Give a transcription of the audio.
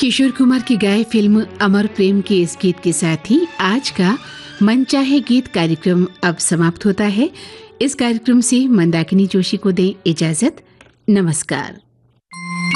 किशोर कुमार की गाए फिल्म अमर प्रेम के इस गीत के साथ ही आज का मनचाहे गीत कार्यक्रम अब समाप्त होता है। इस कार्यक्रम से मंदाकिनी जोशी को दें इजाजत। नमस्कार।